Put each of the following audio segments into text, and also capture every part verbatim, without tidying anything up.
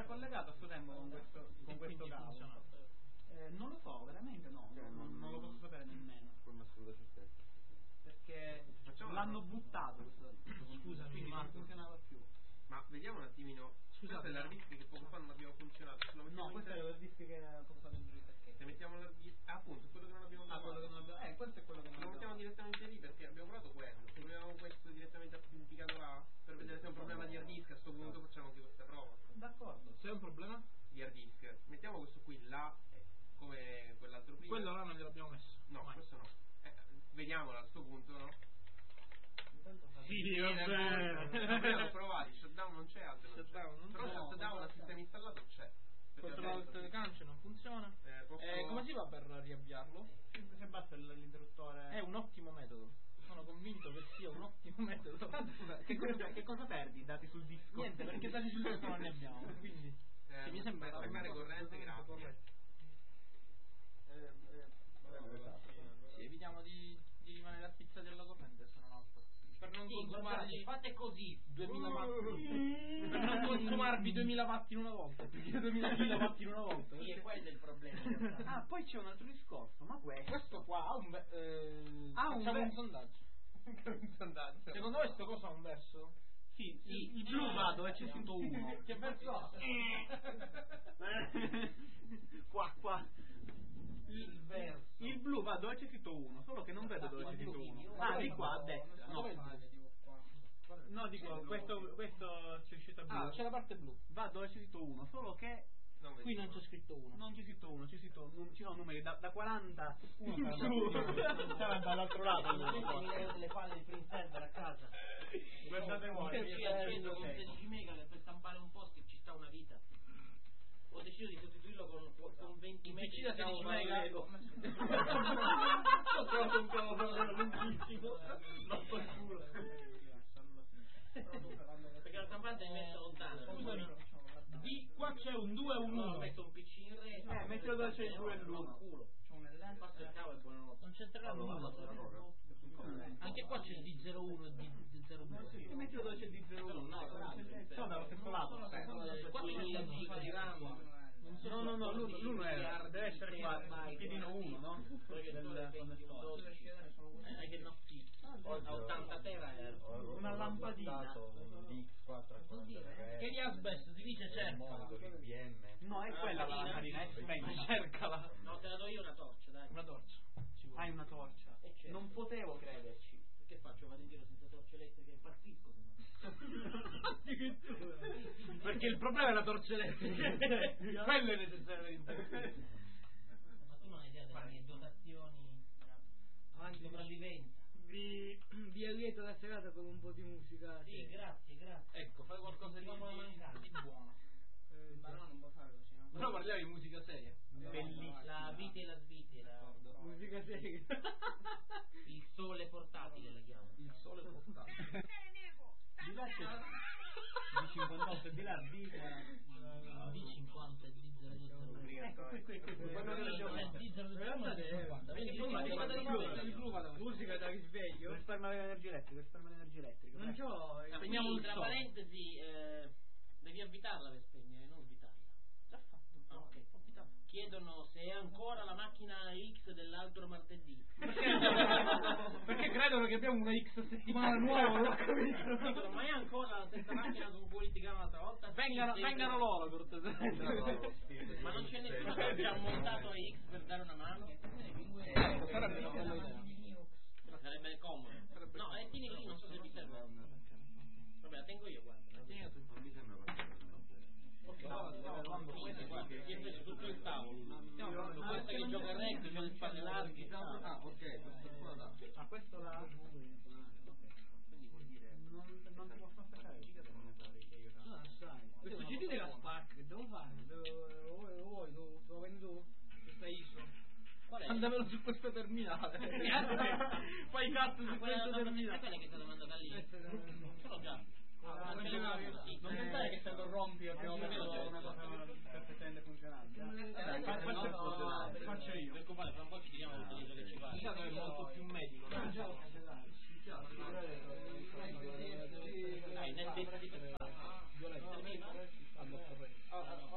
collegato a suo tempo con questo, con questo cavo. Eh, non lo so, veramente no, cioè, non, non lo posso sapere nemmeno. Come assurdo c'è stesso. Perché l'hanno buttato questo, scusa, quindi non funzionava più. Ma vediamo un attimino. Scusate, l'hard disk che poco fa non abbiamo funzionato. No, questo è l'hard disk che cosa fa dentro il pacchetto. Se mettiamo l'hard disk, ah, appunto, quello che non abbiamo Ah, quello che non abbiamo. Eh, questo è quello che non abbiamo. Lo mettiamo direttamente lì perché abbiamo provato quello. Se proviamo questo direttamente appiccato là per vedere se è un problema di hard disk, a sto punto facciamo anche questa prova. D'accordo. Se è un problema? Di hard disk. Mettiamo questo qui là, eh, come quell'altro prima. Quello là non gliel'abbiamo messo. No, Mai. questo no. Eh, vediamolo a sto punto, no? Sì, vabbè. Abbiamo provato, shutdown non c'è, altro non Shutdown non c'è. Però c'è. shutdown al sistema installato c'è. Controllo del telecance non funziona. Eh, posso... eh, come si fa per riavviarlo? Se basta l'interruttore. È un ottimo metodo. Sono convinto che sia un ottimo metodo. Scusa, che cosa, che cosa perdi dati sul disco? Niente, perché dati sul disco non ne abbiamo. Quindi eh, se mi sembra attaccare corrente, grazie. Eh, eh, sì, evitiamo di, di rimanere attizzati alla corrente, se non altro. Per non sì, consumarli, fate così duemila watt. Per non consumarvi duemila watt in una volta. duemila kilowatt in una volta. Sì, e quello è il problema. Ah, poi c'è un altro discorso, ma questo Questo qua ha un, eh, ha un, facciamo ver- un sondaggio. un sondaggio. Secondo voi sto cosa ha un verso? Sì, sì, il blu va dove c'è scritto uno. Che verso ha? Qua, qua. Il verso. Il blu va dove c'è scritto uno, solo che non vedo dove c'è scritto uno. Ah, di qua a destra. No, no, dico, questo, questo c'è scritto blu. Ah, c'è la parte blu. Va dove c'è scritto uno, solo che Non Qui non c'è scritto uno. Non c'è scritto uno, c'è scritto num- ci sono numeri da, da quaranta in su. Sarà dall'altro lato. Mettere delle palle di print server a casa. Guardate voi. Io ci accendo con sedici mega per stampare un post che ci sta una vita. Ho deciso di sostituirlo con, con venti mega. P C da sedici mega. Ho trovato un cavo proprio lunghissimo. Perché la stampante è messa lontana. Scusami. Di qua c'è un due e un Ho uno. messo un P C in rete. Eh, mettilo dove c'è il due e l'uno. C'ho un L. Passo il cavo e buonanotte. Non c'entrerà nulla. Anche qua c'è il D zero uno e D zero due. Mettilo dove c'è il D zero uno. Sono dallo stesso lato. quattromila giga di RAM. No, no, no, l'uno, l'uno è, deve essere qua, il piedino uno, no? Del connettore. Eh, che no, sì. A ottanta tera è Una lampadina. Di X quattro a quarantatré. Che di asbesto ti dice cercala. V M. No, è quella la lampadina, è spenta, cercala. No, te la do io una torcia, dai. Una torcia. Hai una torcia. Eh, certo. Non potevo crederci. Che faccio? Vado in giro senza torcia elettrica, impazzisco. Perché il problema è la torcia elettrica. Quello è necessario. Ma tu non hai idea delle mie dotazioni di sopravvivenza. Vi, vi allieto la serata con un po' di musica. Sì, grazie, grazie. Ecco, fai qualcosa di, di, di buono. Eh, Ma no, non può fare così, no? Però parliamo di musica seria. Bellissima. La vita e la svizzera. musica seria. Il sole portatile la chiamo. Il sole portatile. Di là c'è di cinquantotto e di là D D cinquanta e D zero due. Ecco, qui, qui, qui, qui. Quando D zero due cinquanta. Vedi che Musica musica da risveglio. Musica da risveglio. risparmia l'energia elettrica, risparmia l'energia elettrica. Non c'ho. Ah, Spegniamo quindi, il tra sole. parentesi, eh, devi avvitarla per spegnere, non avvitarla. Già fatto. Ah, ok. Chiedono se è ancora la macchina X dell'altro martedì. Perché credono che abbiamo una X settimana nuova, non ho capito. Dicono, ma è ancora la stessa macchina con cui litigavamo l'altra volta? Vengano, Sì, vengano loro, cortesemente. Ma non c'è nessuno che abbia montato X per dare una mano? Sarebbe una bella idea. Sarebbe comodo. No, e tieni lì, non so se mi serve. Vabbè, la tengo io, guarda. Non mi sembra particolare. Ok, guarda, ti è preso tutto il tavolo. Questo che gioca a rugby, fa le spalle larghe. Ah, ok, questo qua da. Ah, questo la... Quindi vuol dire... Non, non ti posso attaccare. Ah, sai. Questo C D della Spark, che devo fare? Lo vuoi, lo vuoi, lo lo vendi tu? Questa I S O. Qual è? Andamelo su questo terminale. Fai cazzo su questo terminale. Quella che è stata mandata lì. Ce l'ho già. Ah, Ma non ce l'ho già. Sì. non pensare che se lo rompi abbiamo messo una cosa perfettamente funzionante. Dai, faccio, No, no, funzionare. no, Faccio io. Per occupare, fra un po' ci tiriamo l'utilizzo che ci fa. Diciamo che è molto più medico. Dai, nel vestito per fare. Violenza.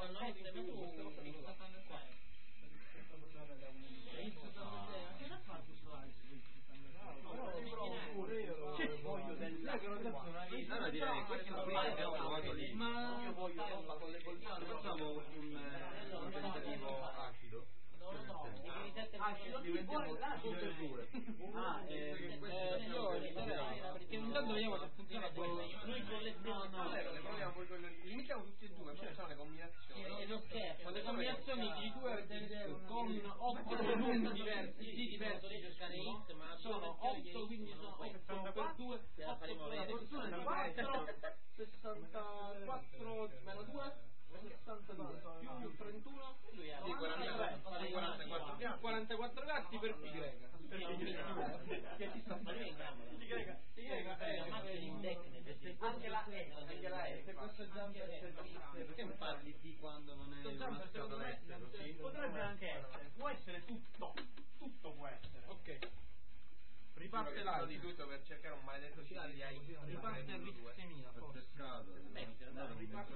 questi sono quelli Ma io voglio roba con le colzate, facciamo un un tentativo acido. Non lo so, acido Diventiamo tutte e due. Ah, eh, eh, io eviterei, perché intanto vediamo se funziona quello. Lui colleziona No, no, le proviamo poi quello lì. Li mettiamo tutti e due, ce ne sono le combinazioni. e non scherzo. Le combinazioni di due disc con otto volumi diversi, sì, diversi ciascuno, sono otto, quindi sono otto per due, otto per la fortuna di quattro, sessantaquattro meno due, sessantadue, più trentuno, Sì, quarantaquattro, quarantaquattro più quarantaquattro gatti per pi greca. Che ci sta facendo? Pi greca, pi greca, Anche la E, anche la E. se questo jumper Perché mi parli di quando non è Questo una jumper secondo me scatola non estero? c'è- potrebbe anche essere, può essere tutto, tutto può essere. ok, riparte Parte l'altro. di tutto per cercare un maledetto C D di A I. Riparte il semila Per forse. pescato. Riparte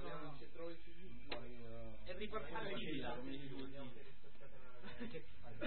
e riparte Ah, il sì, come dici tu, sì.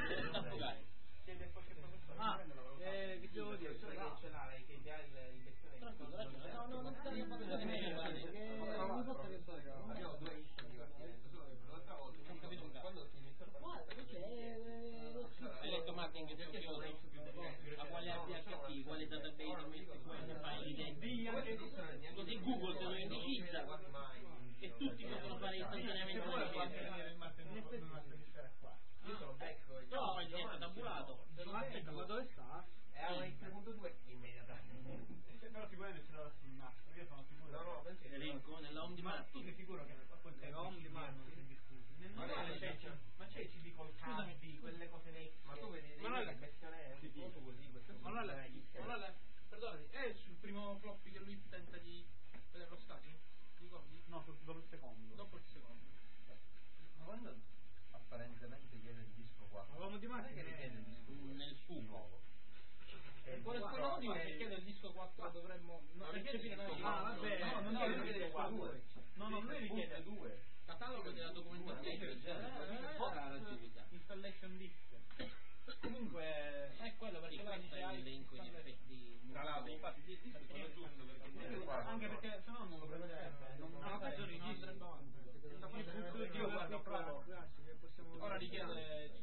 Ah, eh, vi devo dire, Ce l'ha lei che già il bestione. no, no, non sto riempendo le mie mani, perché mi fa pensare che Abbiamo due issue di partenza. L'altra volta quando si inizia a guarda, che c'è lo Hai letto Martin che c'è a quale H T T, quale database metti quello, fai l'identità. Così Google te lo indicizza e tutti possono fare istantaneamente la ricerca. io sono becco e No, poi diventa tabulato. aspetta, ma dove sta? è a tre punto due immediatamente. Però sicuramente ce l'ho sul nastro, io sono sicuro. No, no, penso che L'elenco nella home di Ma tu sei sicuro che quel tempo home ci demand. non si discute? Nel Ma normale no, c'è il c'è- C- ma c'è il C D col cavi, quelle cose vecchie. ma tu vedi Ma non è- il bestione è un po' così questo. Manuele, Manuele, perdonami, è sul primo floppy che lui tenta di vedere lo stadio? Ti ricordi? No, sul- dopo il secondo. Dopo il secondo. Ma quando apparentemente chiede il disco quattro, Avevamo di non è che richiede il disco nel suo. Quale Qua- quello motivo qua- perché nel disco quattro dovremmo non Ma recepire perché noi? il Ah, disco vabbè, No, non no, chiede non il chiede disco due. No, no, lui richiede due. Catalogo della documentazione. installation list. Comunque è quello perché Sì, là questo dice è hai l'elenco in effetti. Tra l'altro, infatti, il disco è giusto perché Anche perché se no non lo prenderebbe. Non no, questo non registro andrebbe avanti. io guardo proprio ora richiede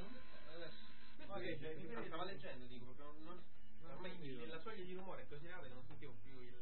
Ah, stava leggendo, dico, proprio non, ormai il- la soglia di rumore è così alta che non sentivo più il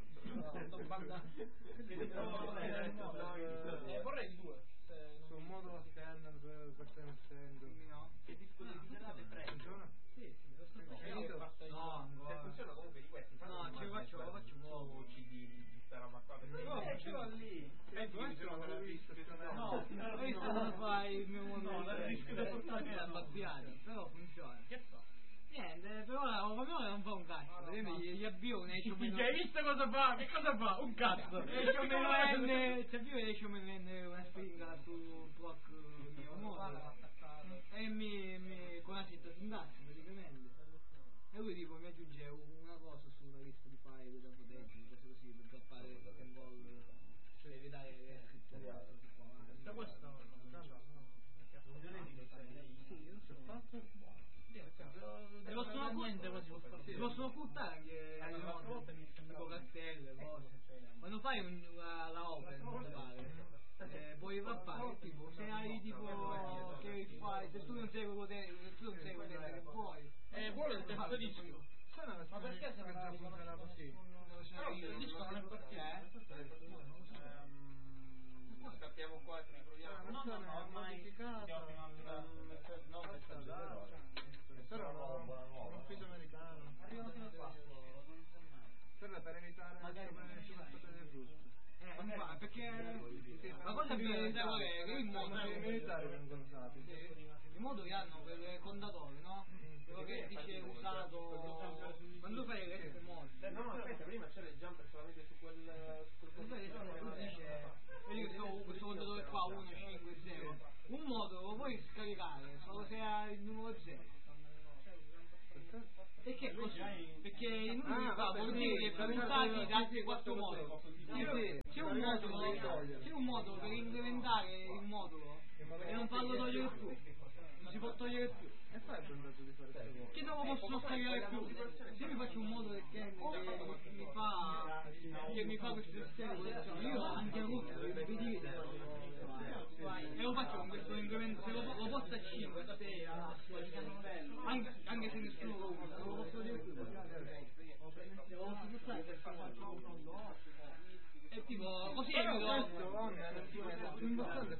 Eh, vorrei di due. Su un modulo scanner per pertenendo. Che disco di miserate prego. Funziona? Sì, sì, lo sto facendo. No, se ancora. funziona comunque di questi No, ci faccio, lo faccio nuovo. C D di sta roba qua perché No, Eh, ce l'ho lì. Eh, questo non l'ho visto. No, Ho visto come fai il mio mondo No, la disco da portare era abbabbiati, però funziona. Che fa? Niente, per ora, per ora non fa un cazzo, perché gli, gli avvio un esce meno. Hai visto cosa fa? Che cosa fa? Un cazzo! Esce meno N, ci avvio esce meno N una stringa su block mio modo. E mi, mi con una setta sintassi praticamente. E lui tipo mi aggiunge una cosa su una lista di file da proteggere, cose così, per zappare il rock and roll, cioè evitare le scritture così qua. Da questo Sì, lo so. E Lo sono niente quasi lo sono occultare anche alle note, tipo cartelle, cose. Quando fai un, la, la open, come pare, eh, puoi rappare, tipo, se hai tipo che fai, se tu non sai quello te- se tu non sai quello che vuoi, eh, vuole il terzo disco. Ma perché se già funziona così? No, il disco non è partito. sappiamo qua e riproviamo. No, no, no, ormai modificata. No, questa è zero. Però no, un ufficio americano. arrivano fino a qua. Per per evitare Magari il del giusto. Eh, ma perché la cosa più interessante è che il modo I militari vengono usati. i moduli hanno quel contatore, no? Quello che dice usato quando fai le reste morte. No, no, aspetta, prima c'era il jumper solamente su quel su quel Quando fai le reste morte dice vedi questo, questo contatore qua uno cinque zero un modulo lo puoi scaricare solo se hai il numero zero. Perché è così? Perché i numeri Ah, qua vabbè, vuol sì, dire che per sì, usati sì, da altri sì, quattro sì, moduli. sì, C'è sì, c'è un modulo, c'è un modulo per implementare il modulo e non farlo togliere più. Non si può togliere più. E fai il pensato di fare questa cosa? Che non lo posso scaricare più. Se mi faccio un modo del Ken che mi fa che mi fa queste sessioni di collezione, io anche a rotto devo vedere. E lo faccio con questo incremento, se lo, lo posso a cinque, a sei, a anche, anche se nessuno lo usa, non lo posso dire più. Lo posso buttare per e tipo così è più importante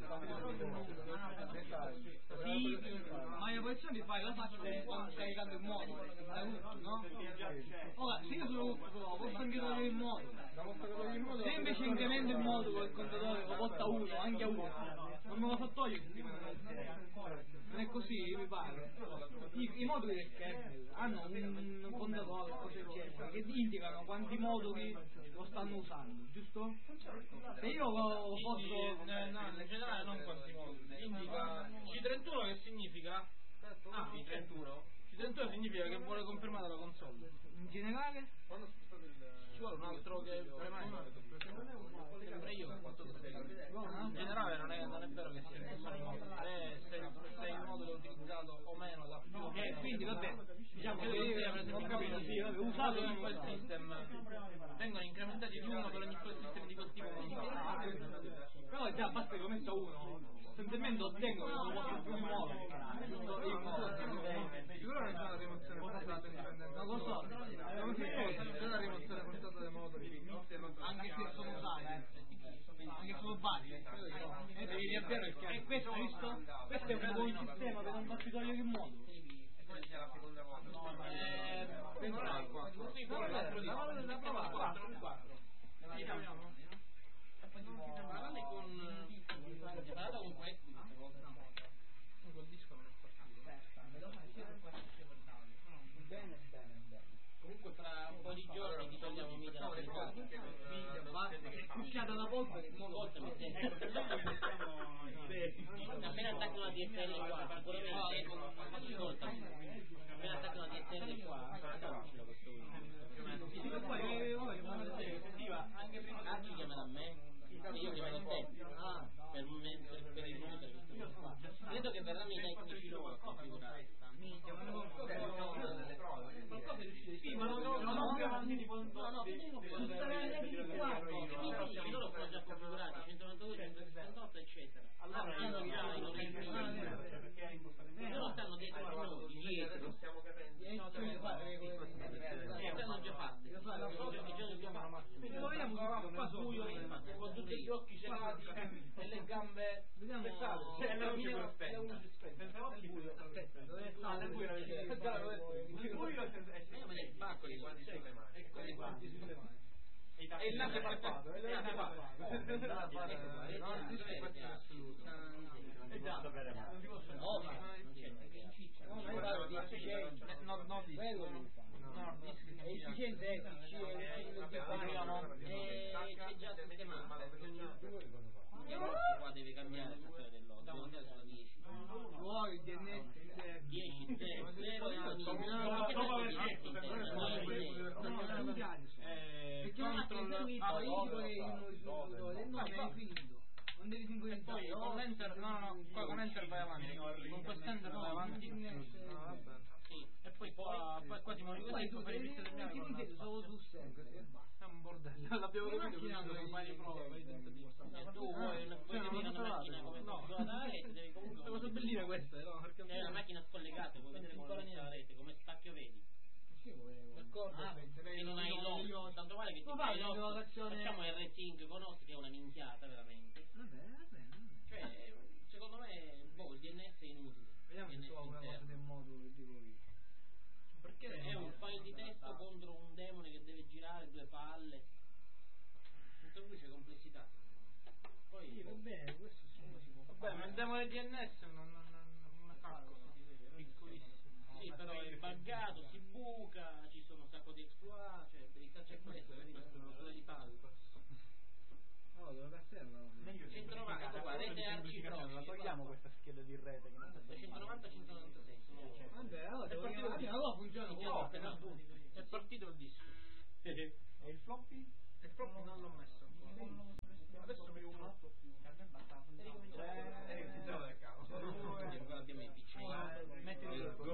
sì, ma la posizione di fare la faccio caricando il modo da tutto, no? Ora se io sono però posso anche togliere il modo, se invece incremento il modo con il contatore lo porta a uno, anche a uno, non me lo fa togliere, non è così mi pare. I, i moduli del kernel hanno un, un contatore cose del genere che indicano quanti moduli lo stanno usando, giusto? Se io lo, lo posso no, no, in generale non quanti moduli indica C trentuno che significa ah C trentuno C trentuno significa che vuole confermare la console in generale quando spostate il ci vuole un altro che sempre io in generale non è, non è vero che sia sono i moduli è se, se il modulo è utilizzato o meno da più e eh, quindi vabbè diciamo che io per esempio ho capito sì, usato in quel system vengono incrementati di uno per ogni quel system di quel tipo però già basta che ho messo uno sostanzialmente ottengo che non posso più muovere sicuro non c'è una rimozione forzata indipendente non lo so non c'è una rimozione forzata dei motori anche se sono usati anche solo basi e devi riavviare il carico e questo hai visto? Questo è un buon sistema per non farti togliere il modulo C'è la seconda volta. Eh, penso al quattro. Sì, poi l'altro di la provare. quattro, quattro. Vediamo. Parlate con parlate con questo col disco non è bene, bene, bene. comunque tra un po' di giorni ti togliamo via la cucchiata da polvere non volta mi sento appena attacco una D S L qua sicuramente ascoltami appena attacco una D S L qua facciamocelo questo anche prima che chiamano a me e io chiamo a te per un mezzo per il router credo che verranno i tecnici loro a configurare sì, ma non ho più avanti di quanto no, no, loro sono già configurati centonovantadue, centosessantotto eccetera allora hanno già i loro loro stanno dietro a noi dietro Stiamo capendo. stanno già fatte e già dobbiamo qua buio con tutti gli occhi celati e le gambe pensate c'è la luce spenta senza occhi buio aspetta dove sta il buio il buio I baccoli quanti sulle mani. e quanti sulle mani e il naso è passato e il naso è passato e già non si possono no non c'è no no quello mi fa è efficiente eh c'è già sistemato qua deve cambiare il settore dell'otto devo andare sulla dieci vuoi il D N S dieci zero zero e dopo aver chiesto perché non ha seguito io vorrei il risolutore no è finito non devi sincronizzare poi con l'enter no no qua con enter vai avanti con quest'enter vai avanti sì e poi qua poi qua ti muovi così tu per il visto del mio solo su sempre è un bordello l'abbiamo capito per fare le prove vai dentro di tu vuoi una macchina come funziona la rete devi comunque una cosa bellina questa no perché è una macchina scollegata puoi vedere come funziona la rete come stacchio vedi d'accordo e non hai l'occhio tanto male che ti fai l'occhio facciamo R sync con otto che è una minchiata veramente vabbè vabbè cioè secondo me boh il D N S è inutile vediamo se so una cosa del modulo che dico io perché è un file di testo contro un demone che deve girare due palle tutto qui c'è complessità poi sì va bene questo insomma si può vabbè ma il demone D N S non non è calcolo piccolissimo sì però è buggato si buca ci sono un sacco di exploit cioè per il calcio è questo questo è una roba di palle no dove serve centonovanta qua rete arciproci la togliamo questa scheda di rete che non serve centonovanta centonovantasei vabbè allora è partito allora funziona è partito il disco e il floppy? il floppy non l'ho messo adesso mi uno E ricominciamo dal capo. abbiamo i P C metti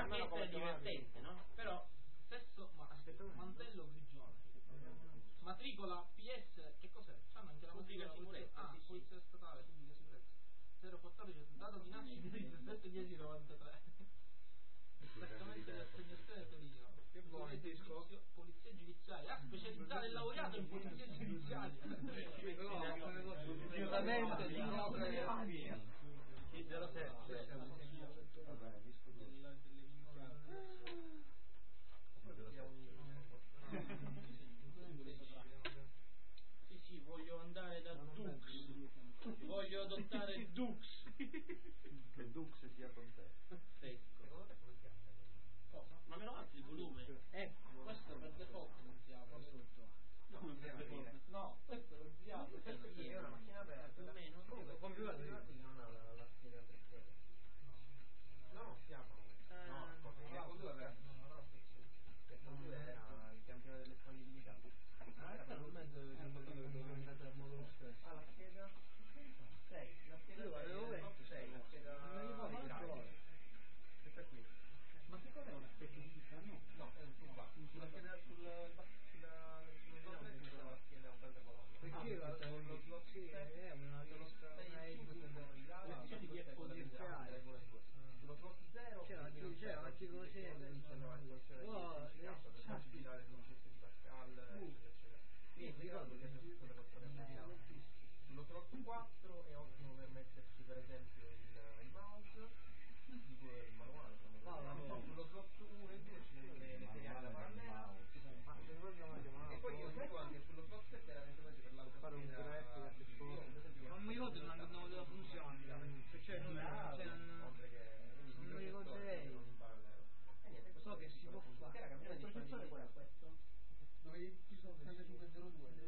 marchetta è divertente, no? Però stesso ma aspetta, mantello grigione, matricola P S, che cos'è? C'hanno anche la Pubblica matricola sicurezza, ah, sì, sì. polizia statale, pubblica sicurezza. zero quattordici, dato di nascita diciassette dieci novantatré. Staccamento di assegnazione Torino. Che buono il disco. Polizia giudiziaria, ah, specializzato e laureato in polizia giudiziaria. Giustamente di zero sette. Vabbè, Sì, sì, voglio andare da Dux. Voglio adottare Dux. che Dux sia con te. Pazzesco. Cosa? Ma me lo alzi il volume? Ecco, questo per default non si apre. No, per default. No, questo non si apre. Sì, è una macchina aperta. Più o meno. Comunque, il computer non ha la, la scheda tre chiavi. No, no, si aprono questi. Eh, No, ascolta, il computer è aperto. Il computer era il campione dell'espandibilità. Ah, la scheda? sei, la scheda sei, la scheda dei drive. Questa qui. Ma che cos'è una specifica? No. No, è un sul basso. Sulla scheda, sul sulla sullo slot c'è la scheda ottanta colonne. Perché Ah, la- lo slot sì, sette, è una sullo lista- sei, una cinque edge. tendono di là, Lezioni di questa è quella del esponenziale. grande, regola due. Sullo slot zero C'era quindi non articolo- c'era c'è l'articolo la sei, c'è la equazione di oh, elettricità per adesso- possibilitare il concetto di Pascal, eccetera, eccetera. Quindi ricordo che c'è tutta l'equazione applicato. Sullo slot quattro è ottimo per metterci per esempio il, il mouse, tipo il manuale, sullo slot uno e due ci sono le, le seriali da parallela. E poi io uso anche sullo slot sette eventualmente per l'altra Fare un scheda, diretto, qualche io, cosa. per esempio, Non mi ricordo non non vedeva funzione. Se c'è non c'è non- oltre che quindi non mi i ricorderei. non in parallelo. E niente, questo So che si può funziona. fare. Che era campione di processore qual è questo? Dove ci sono trentacinque zero due, ci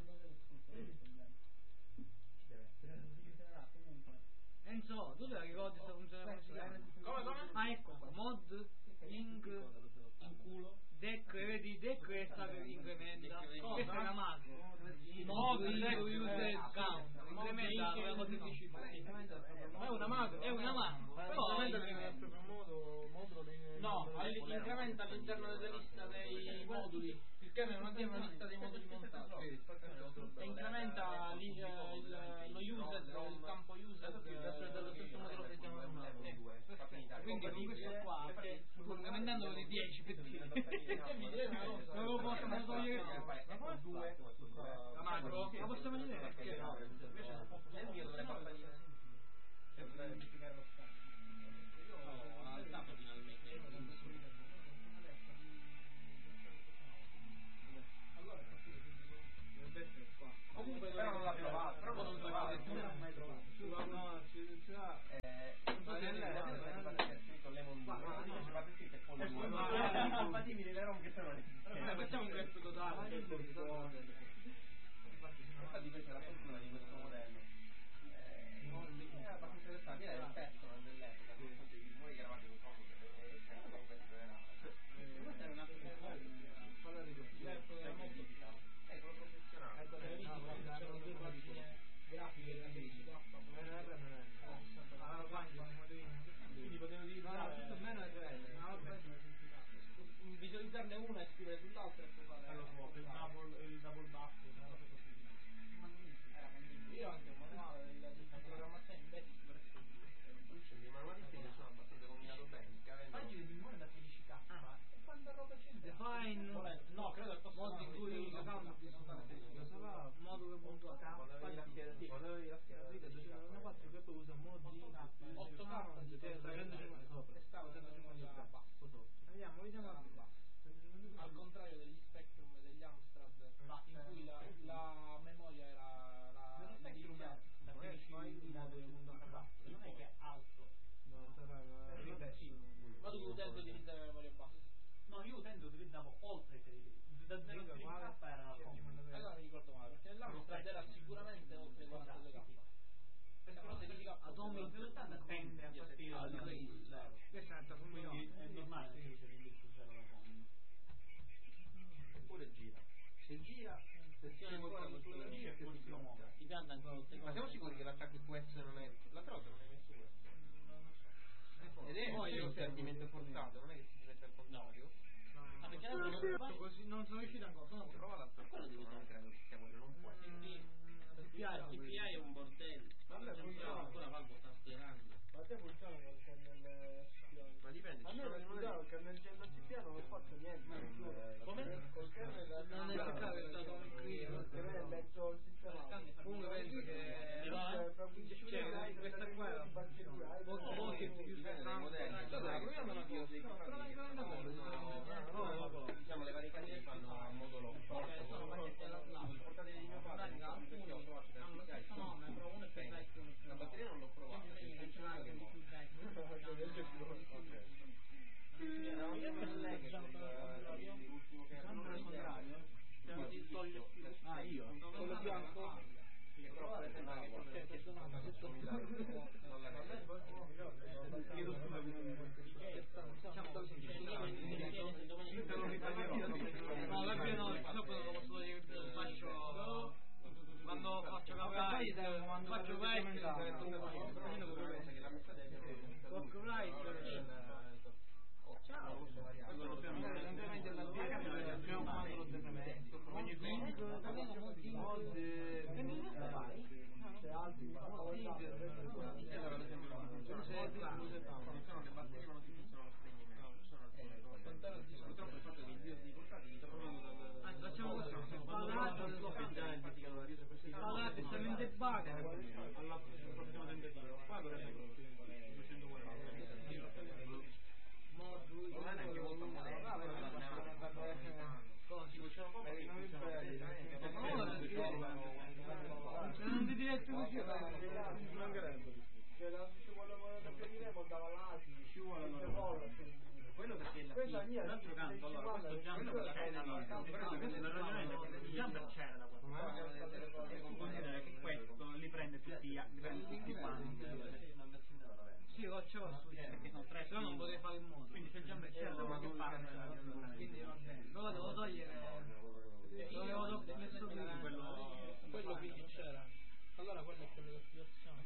deve essere. Enzo, tu te la ricordi questa funzione come si chiama? Come, come? Ah, ecco qua, mod, link, In culo. deck, vedi, deck è stato incrementa, Cosa? questa è una macro. Mod, deck, user, count, incrementa quella cosa che dici tu. Ma è una macro. È una macro, però Incrementa nel proprio modo, modulo dei... No, all- incrementa all'interno della lista dei moduli. Il kernel non tiene una lista dei moduli montati. E incrementa lì, eh, il, lo user, il campo user eh, dello stesso modulo che stiamo usando. quindi con questo qua, sto incrementando di dieci pezzini. Non lo possono togliere. La macro? La possiamo vedere? Perché no? Nel mio dovrei far salire. Cioè, dovrei verificare lo stato. Ho alzato finalmente. Comunque però non l'ha trovato, però non l'ho trovato, non l'ho mai trovato. No, ci sarà. Eh, non so se è scritto Lemon due, non ci fate scritto con due. È compatibili le ROM che sono lì. Facciamo un grep totale. Infatti questa è la fortuna di questo modello. Eh, è abbastanza interessante, è il personal dell'epoca, nel senso che voi che eravate con comodo, e questo era... Questo è un altro Eh, quello professionale. C'erano due pagine grafiche da quindi potevo utilizzare visualizzarne una e scrivere sull'altra e poi fare il double il double buff, una cosa così. Io ho anche un manuale di programmazione in Basic per esempio. I manuali stessi sono abbastanza combinato bene, perché avendo... Pagine di memoria da sedici K e quanta roba c'è? Define. No, credo che fosse Modi in cui usano modulo.h Quando avevi la scheda, sì, quando avevi la scheda dritta, duecentonovantaquattro che poi usa modi otto K di trecentocinquanta sopra. e stava trecentocinquanta basso sotto. Vediamo, vediamo Al contrario degli Spectrum e degli Amstrad in cui la, la memoria era la l'edilizia da sedici modulo.h, non è che è altro. No, sarà Ma tu utente utilizzare la memoria bassa? No, io utente utilizzavo oltre sei da zero virgola tre K era la combo. Allora mi ricordo male, perché nell'Amstrad era sicuramente oltre i quarantadue K. Perché sedici K Atomic settanta tende a partire dal zero. questa è un'altra Quindi funzione. è normale che sia l'indice zero la combo. Eppure gira. Se gira, Sezione ancora molto sulla linea che si blocca. Ti pianta anche tutte Ma siamo sicuri che l'attacco Q S non è... L'altra volta non hai messo questo? Non lo so. Ed è Poi un io- perdimento forzato, non è che si deve Così non sono riuscito ancora. No, Prova la quello devo non credo che sia quello, non può. C P I è un bordello. Vabbè, funziona. Ancora Valvo sta sperando. Ma a te funziona col kernel C P I? Ma dipende, A ci me sono non dei funziona modelli. perché nel kernel C P I non ho fatto niente. Come? Col kernel non è cercato, è stato un click. che viene in mezzo al sistema. Comunque penso che cioè, questa qua era molto molto più Allora, proviamo una cosa. Diciamo le varie canne fanno a modulo. Il portatile di mio padre, perché ho provato da hanno lo stesso nome, però uno è più vecchio, uno è più la batteria non l'ho provata, il funzionario che mo. L'ultimo che Non me ne contrario? Ah, io? Quello bianco? che però per esempio che forse non la Chiedo scusa comunque. no, alla fine no, dopo non lo posso dire più, faccio quando faccio copyright, faccio vecchio, copyright, ciao, Semplicemente il primo quando lo depremento, ogni link, mod, c'è altri che fanno allora ad esempio funzionano le batterie ma non si funzionano lo spegnimento. Ci sono alcune cose. Purtroppo il fatto che i di portatili sta proprio dal anzi facciamo così, è già indicato la rete così. allora testamente bug, al prossimo tentativo. Qua dovrebbe duecentoquaranta. Non è neanche molto moderno, tipo c'è una cosa che non ti diverti così, ci mancherebbe. Cioè la ci vuole moneta più di lei mandava l'asi, ci vuole Quello perché la questa mia l'altro canto, allora questo jumper c'era all'inizio, però questo è il ragionamento, il jumper c'era da qualche parte. E tu considera che questo li prende tutti, li prende tutti quanti. sì, lo c'ho su, Perché sono tre, però non potrei fare il modo, quindi se il jumper c'era da qualche parte, quindi va bene, però devo togliere, lo devo messo prima, quello Quello quindi c'era. Allora quello è quello dell'associazione.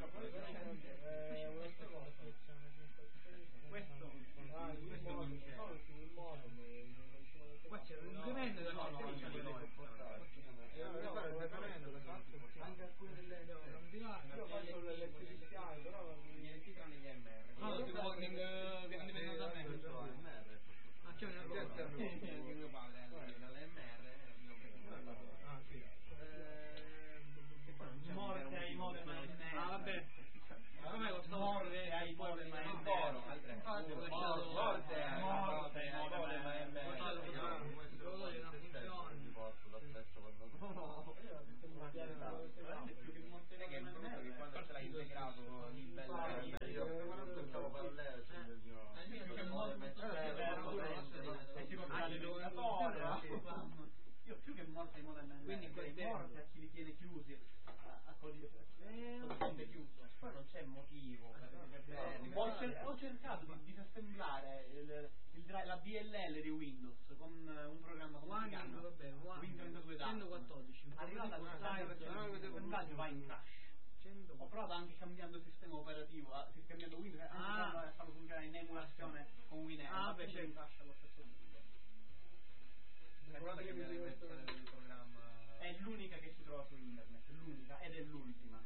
questo questo non c'è. qua c'è un incremento da no, anche alcune delle io faccio l'elettricità però niente tranne gli M R. no, il warning viene dipendente da me, ah c'è una cosa, Mio padre dalle M R ah sì, Morte ai modem A M R. ah vabbè, come lo sto Morte ai modem A M R. infatti ho lasciato Morte ai Morte ai modem A M R. devo togliere una funzione, Non è che il brutto che quando ce l'hai integrato il bello io più che morte ai modem A M R, quindi quel morte a chi li tiene chiusi a codice chiuso. poi non c'è motivo per Ho, cer- ho cercato di disassemblare il, il dri- la B L L di Windows con uh, un programma come si chiama? vabbè, Windows trentadue centoquattordici, arrivata all'assemblaggio va in crash. Ho provato anche cambiando sistema operativo, a- cambiando Windows, anche Ah. provando a farlo funzionare in emulazione con Windows. Ah, beh, in certo. crash allo stesso modo. provate a cambiare la versione del programma. È l'unica che si trova su internet, l'unica ed è l'ultima.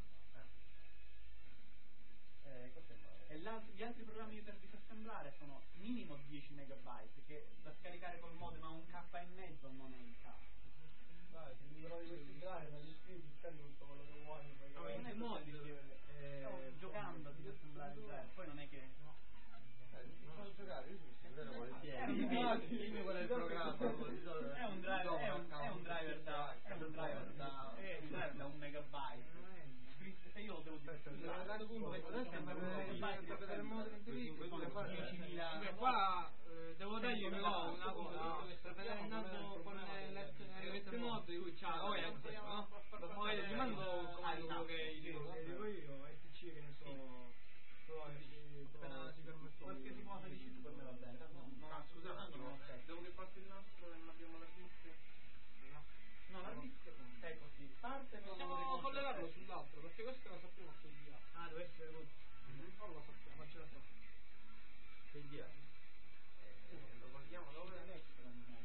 Eh, questo è male. E l'alt- gli altri programmi per disassemblare sono minimo dieci megabyte, che da scaricare col modem a un K e mezzo non è il caso. dai se mi trovi questi drive ma gli scrivi scarico tutto quello che vuoi No, perché non è mod, così, stavo giocando a disassemblare il drive, poi non è che Posso giocare? Io sono sempre volentieri. Dimmi qual è il programma. È un driver, è un, è un driver da è un driver da è un driver da un megabyte. Se io lo devo disassemblare Beh, qua eh, devo dargli però una cosa, sta vedendo con l'S mod di cui c'ha O S, no? Poi gli mando un comando quello che gli dico, dico io, S C che ne so, appena si permette. qualsiasi cosa dici tu per me va bene. No, scusa un attimo, dopo che passi il nastro e non abbiamo la disk. No, la disk è così. Parte con Possiamo collegarlo sull'altro, perché questo lo sappiamo che è ah, deve essere rotto. Non lo sappiamo, faccio la prova. Che dia? Lo colleghiamo dove?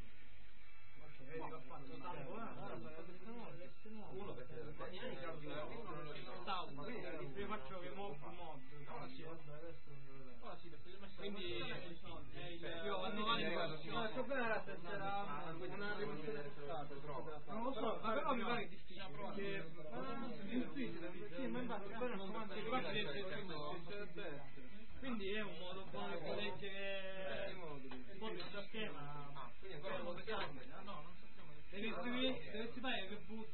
Quindi è un modo un po' per proteggere un po' del sistema. Ah, quindi ancora non sappiamo. No, non sappiamo. Dovresti fare il reboot.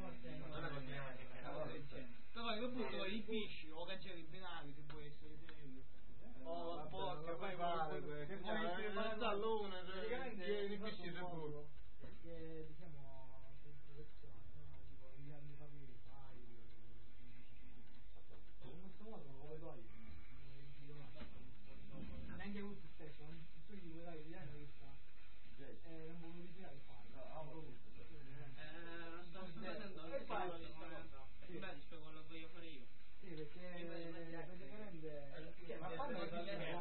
Però il reboot lo ripisci o cancelli i binari se può essere meglio. O un po' che poi vale, che c'è dall'una, praticamente ripisci il reboot. Perché diciamo protezione, no? Tipo gli anni fa i file. In questo modo non lo puoi togliere. Neanche questo stesso, non tu gli puoi dare gli anni che sta. Eh, non puoi modificare il file. Eh, non sto facendo il file di sta cosa. Beh, dico quello che voglio fare io. Sì, perché praticamente Ma quando quelli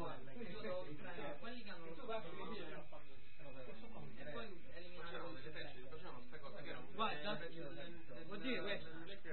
che hanno lo spazio e poi eliminare guarda, vuol dire questo.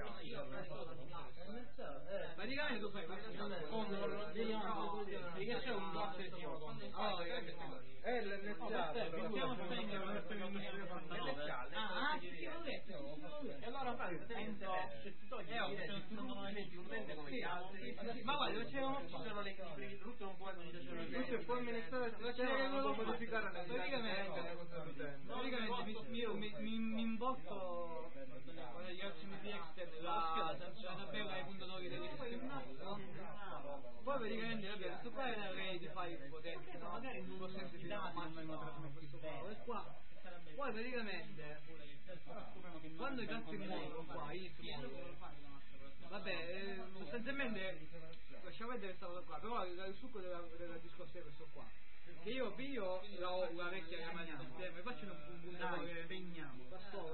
Praticamente tu fai questo perché c'è un box che si è l'enneziato. possiamo spegnere questo ah sì sì l'ho detto E allora fai il senso, se ti togli sono elementi utenti come gli altri. ma guarda c'erano Sono le Russo non può amministrare Questo è poi amministrare il sistema, non può modificare la praticamente praticamente mi mi mi imbocco con gli ottimi di extend la tabella dei puntatori degli sistemi poi praticamente vabbè questo qua era array di file potente no? Magari non lo semplifichiamo ma non questo qua poi praticamente quando i cazzo in modo qua inizio vabbè eh, sostanzialmente lasciamo vedere questa cosa qua però il succo della, della discorso è questo qua che io piglio la, la vecchia chiamata di sistema e faccio un puntatore spegniamo la scuola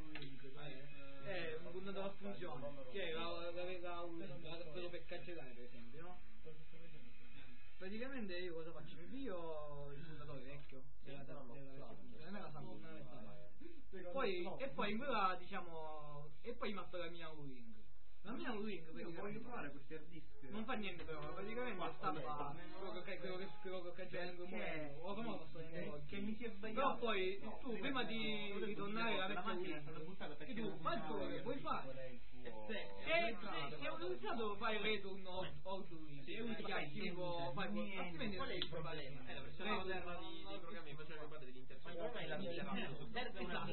è un puntatore a funzione che è la, la, la, la, la, quello per cancellare per esempio no? Praticamente io cosa faccio? Mi piglio il puntatore vecchio della, della, della vecchia funzione e me la salvo poi e poi in quella diciamo e poi mi metto la mia U-Ring la mia U-Ring voglio provare questi hard disk non fa niente però praticamente stampa quello che quello che quello che cancello in quel momento o come posso dire che mi si è sbagliato però poi tu prima di ritornare alla vecchia U-Ring tu fai quello che puoi fare se se è utilizzato fai return o U-Ring se utilizzato tipo fai altrimenti qual è il problema? È la versione moderna dei programmi che facevano parte degli interfacci. Il problema è la vita. Serve una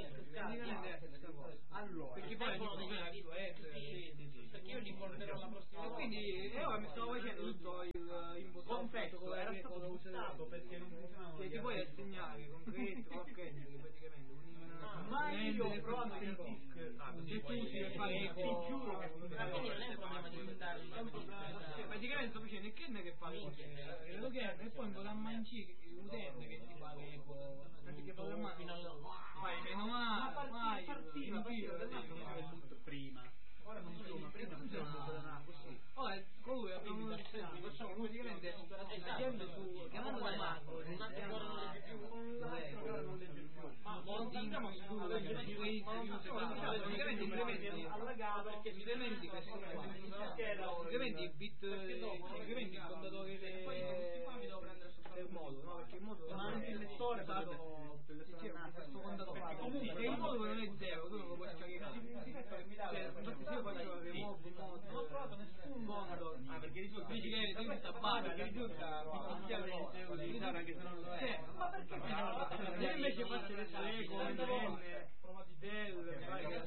disk. Allora, perché poi perché io li porterò la prossima volta. quindi e ora mi stavo facendo tutto il contesto era stato bustato perché non funzionava che ti puoi assegnare concreto ok praticamente ma io ho provato il disk se tu ci fai ti giuro che Ma quindi non è un problema di buttare praticamente sto facendo il Ken che fa lo Ken e poi in programma in C l'utente che ti fa l'eco perché programma fai meno male vai partiva prima ora non sono prima ora con lui abbiamo facciamo praticamente agendo su chiamando da Marco un altro non legge più un altro non legge più ma montiamo su praticamente incrementi allagato perché incrementi questo qua incrementi il bit incrementi il contatore del modulo no perché il modulo ma anche il lettore questo contatore comunque il modulo non è zero tu non lo puoi scaricare infatti se io faccio remove mod non ho trovato nessun modo ah perché risulta dici che tu questa base che risulta inizialmente utilizzare anche se non lo è ma perché io invece faccio le eco provati del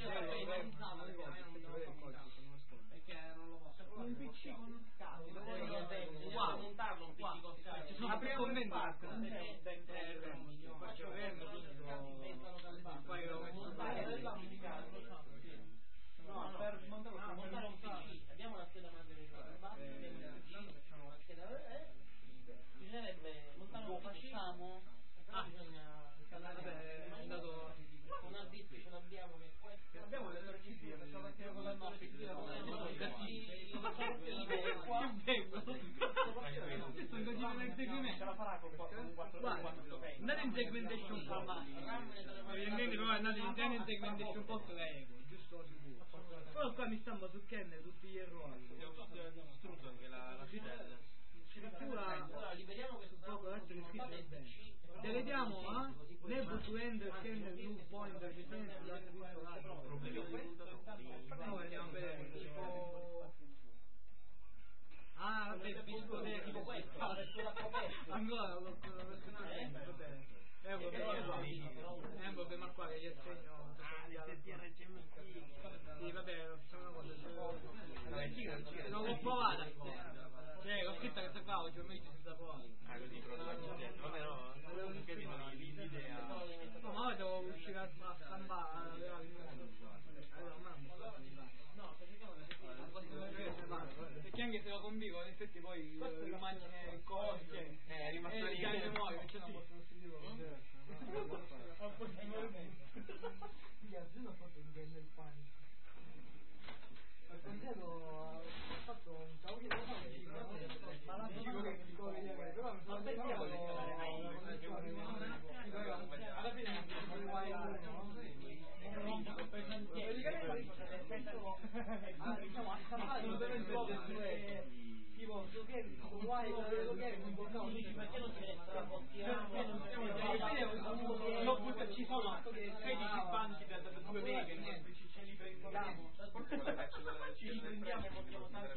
perché non lo posso un P C con scatti qua montarlo un P C con scatti ci sono più commenti faccio rendo poi lo no per montare un P C abbiamo la scheda madre del facciamo la scheda bisognerebbe montare un P C ah bisogna installare un hard disk ce l'abbiamo che abbiamo le R C D facciamo anche con la nostra ce la farà con quattro andate in segmentation format evidentemente però andate in segmentation post la eco giusto sicuro però qua mi stanno su Ken tutti gli errori distrutto anche la scheda allora liberiamo questo poco adesso che scritto bene deletiamo a never to end scan new pointer defense no andiamo a vedere tipo ah vabbè Ancora con la personale è un problema. È un problema qua che gli assegno. Ah, le T R C M P. Sì, vabbè, facciamo una cosa. Non l'ho provata ancora. Cioè, ho scritto questa qua, oggi meglio si sta provando. Ah, così però vabbè no, non avevo capito l'idea. No, ma ora devo uscire a stampare, a levare il mondo. Allora, mamma, no, perché anche se lo convivo, in effetti poi l'immagine cose, è rimasto lì. E già memoria, perché non posso sostituire. Io ho fatto un grande panico. Al contrario, ho fatto un cavolo di cosa, ma la dico che mi dico che però mi sono aspettato alla fine non vai a diciamo a stampare non deve essere tipo su che su guai lo che non portavo dici perché non si resta la possiamo non butta ci sono sedici banchi da due meghe niente ci ce li prendiamo ci li prendiamo e montiamo tanti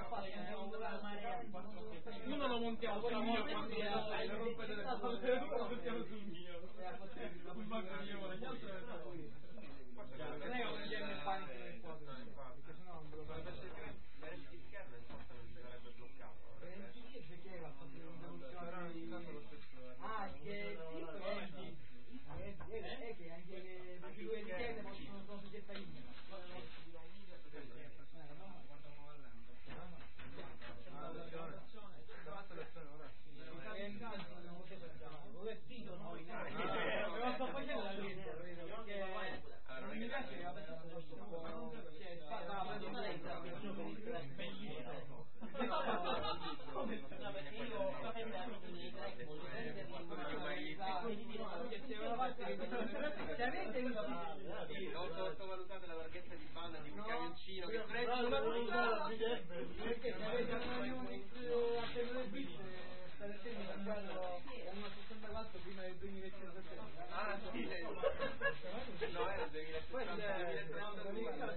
uno lo montiamo sul mio quando lo rompete del lo montiamo sul mio sul banco mio gli altri non è un genere di panico nel quadro perché sennò non ve lo fate ah, che sì, è che anche le due interne possono sono soggette a limite. Lo sto facendo da lì, non mi piace che avete sottovalutate la larghezza di banda di un camioncino che freddo perché se avete un appena le bit state attenti a cambiarlo uno sessantaquattro prima del duemilasette. Ah sì, no era il duemilasette.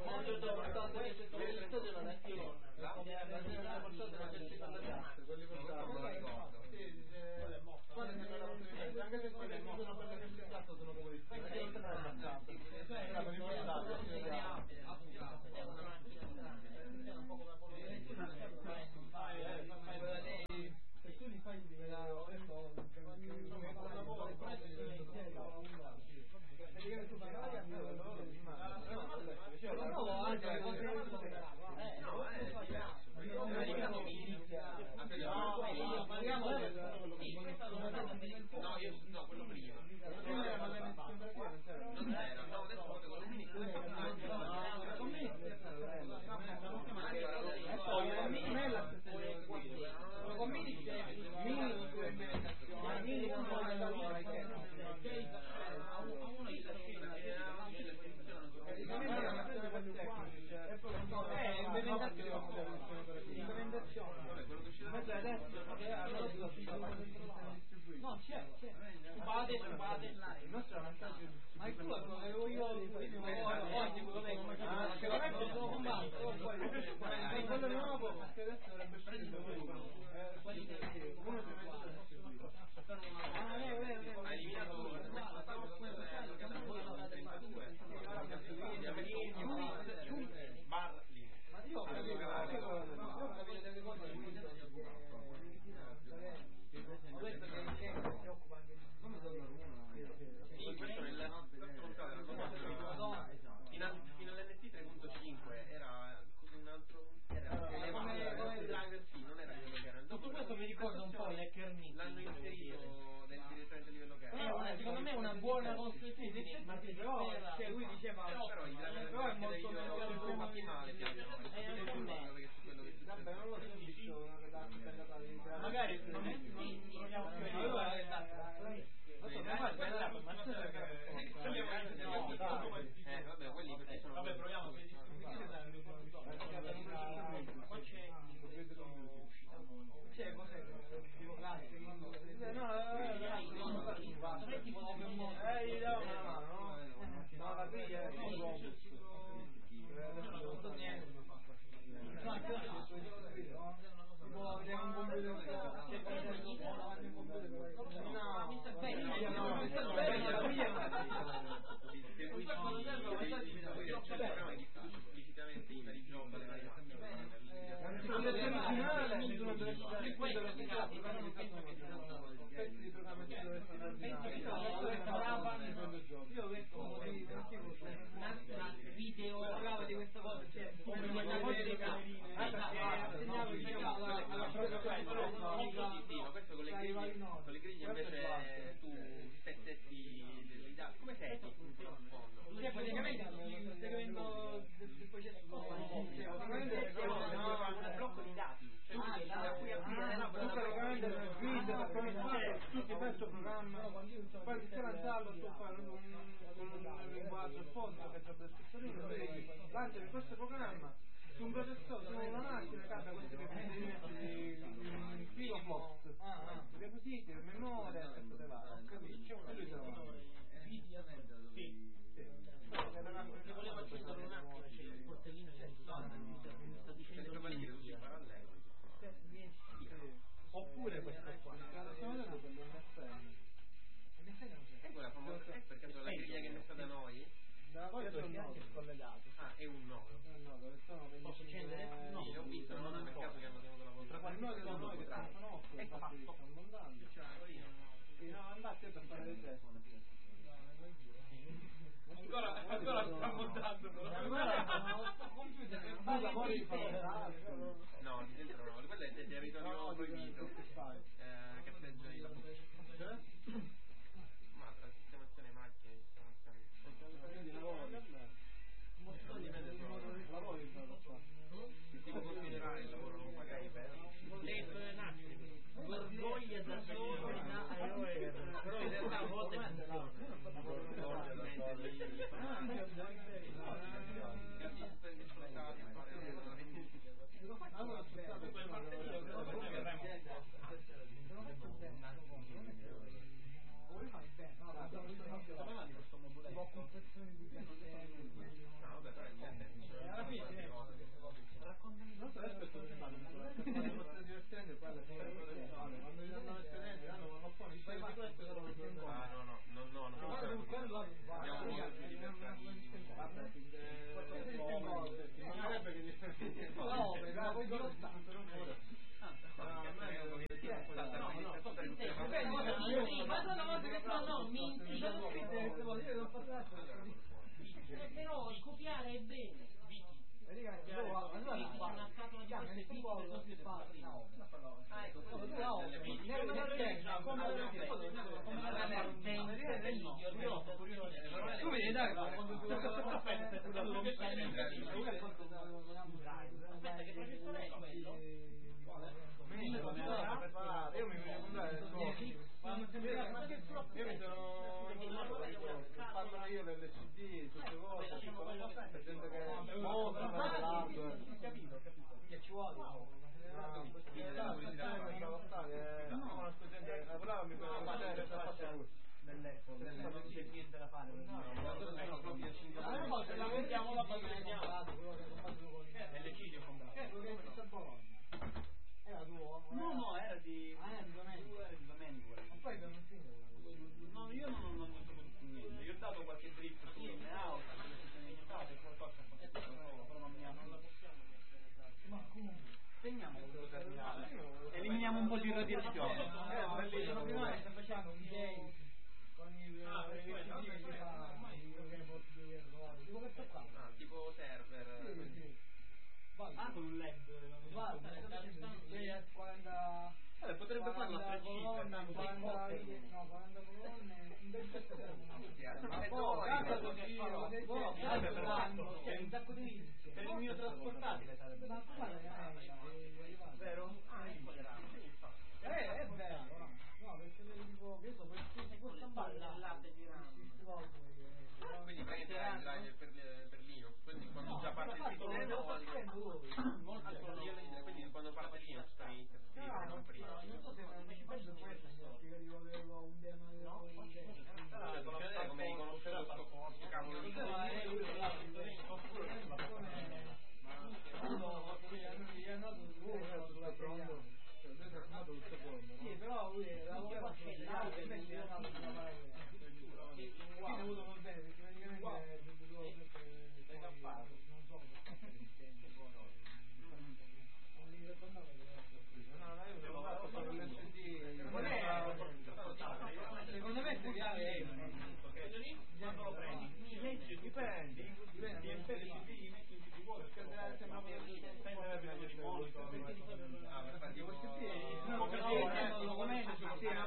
No, io no, quello prima. Non era, no, adesso proprio con l'unico no, c'è, c'è. Scubate, scubate. Il nostro è un vantaggio. Ma il tuo lo avevo io oggi, quello lei come che veramente sono combatto, poi quello nuovo, perché adesso dovrebbe scendere uno. Uno ah, è vero, è vero. Ha eliminato bar lì. Ma io ho capito delle cose ho detto che si occupa anche di come sono sì, questo nel fino all'N T tre punto cinque era un altro era elevato il driver sì, non era il livello che era tutto questo mi ricorda un po' l'hacker l'hanno inserito direttamente a livello che era secondo me è una buona consuetudine ma però cioè lui diceva però il però è molto più fatti male vabbè non lo so visto magari non è troviamo più allora eh vabbè quelli perché sono vabbè proviamo se qua c'è c'è cos'è tipo classe no non tipo open mode eh gli davo una mano no la griglia non so niente no è classe per questo che casi, però non penso che sia un pezzo di programmazione penso che io ho letto un video parlava di questa cosa, cioè come quella cosa di assegnavo diciamo alla propria quella molto sì, sì, ma questo con le griglie con le griglie invece tu setti dei dati come setti in fondo cioè praticamente il segmento del processo un blocco di dati cioè da cui aprire tu praticamente nel grid cioè tu ti fai questo programma poi ti lanciarlo tu fai un linguaggio fondo che c'è il descrizione lanciami questo programma su un processore, su una macchina cambia questi requisiti in kiloflops i requisiti, in memoria e tutto va ho capito, e lui te lo va sì se volevo accendere un attimo c'è il portellino c'è mi sta dicendo oppure questo qua e quella famosa è per caso la griglia che è messa da noi questo è un nodo scollegato ah è un nodo posso accendere? no sì, ho visto non è per caso che hanno tenuto la volta tra i nodi da noi che sono otto ecco infatti fatto stanno andando sì, no andate per fare le teste ancora ancora sta montando no di dentro no quello è del territorio proibito eh, che atteggia la bocca ma tra sistemazione macchine non dipende solo lavoro di che tipo considerare il lavoro non pagare per Dave Nastri vergogna da solo però in realtà a volte però copiare è bene una scatola di queste piccole cose fatti ah ecco tu vedi dai aspetta che processore è quello? io mi voglio comprare il suo io mi sono parlo io delle C D tutte cose per gente che mostra l'hardware capito capito che ci vuole no conosco gente che lavorava mi può vedere se faccia lui non c'è niente da fare se la vendiamo la è l'eccidio era tuo? No, no, era di ah, era di Domenico, era di Domenico. Ma poi per non finire no, io non non ho saputo niente. Io ho dato qualche drift su in out, sulle sezioni limitate, qualcosa però non mi hanno non la possiamo mettere. Ma come? Teniamo questo terminale. Eliminiamo un po' di radiazione. Eh, bellissimo. Prima sta facendo un game con i ah, tipo server ah, con un LED guarda, quaranta eh, potrebbe farlo a colonne, quaranta no, quaranta colonne un bel pezzo ma poi c'è un sacco di linee per il mio trasportatile sarebbe ma guarda vero? ah, ecco le rame eh, è vero no, perché tipo che so, per questa balla latte di rame quindi praticamente era il driver per, per Linux quindi quando già parte il sistema quindi quando parte Linux per iniziare a scrivere non prima non so se mi penso questo che io avevo un demo come riconoscere questo cavolo di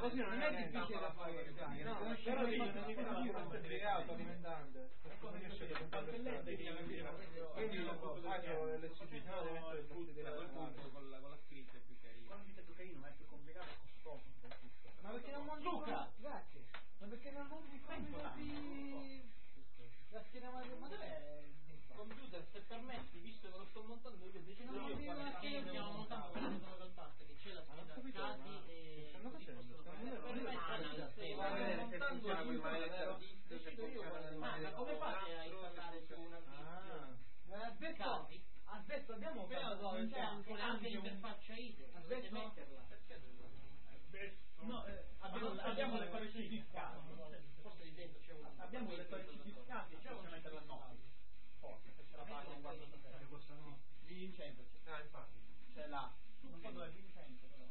così non è difficile da fare, no, però devi essere autoalimentante, non riesce a comprare quindi faccio le suggestioni deve essere tutte a quel punto con la, con la scritta è più carino. Quando è più carino, ma è più complicato e costoso un po' tutto. ma perché non mangi Luca! Grazie, ma perché non mangi i la scheda madre, ma dov'è? Computer, se permetti, visto che lo sto montando io, decido Non io devo quale mettere scheda Stiamo montando quello che sono col tasto, che c'è la scheda casi e stanno così facendo? possono Stanno fare. facendo? Analyst, Se e guarda guarda- vedere se funziona quel maledetto disco, se decido io funziona quale- nel ma, ma maledetto come fate a nastro, installare se su funziona- una Eh, aspetta, Casi? aspetta, abbiamo però fatto non c'è anche, anche anche un interfaccia I D E, dovete Aspetta. metterla. No, eh, abbiamo, abbiamo le correzioni fiscali. Forse lì dentro c'è un Abbiamo le correzioni fiscali, c'è un metterla a nove. Forse, se ce la fai con quattro che costano di Vincenzo c'è. Ah, infatti. C'è là. Non so dove è Vincenzo però.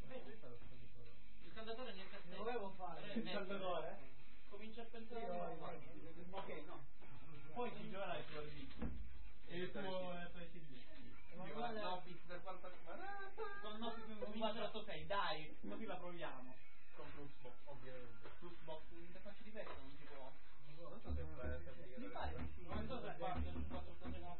il caldatore nel ne cassetto. volevo fare Il caldatore? Comincia a pensare Io- Ok, no. Poi ci giocherà il tuo registro. E il tuo tuo C D. Emanuele- No, bit per quanto Con il nostro quattro otto sei, dai, così la proviamo. con Fluxbox, ovviamente. Fluxbox, interfaccia di testa non si può. Non so se fare il Mi certificato pare di di sì. non so se parte su quattro otto sei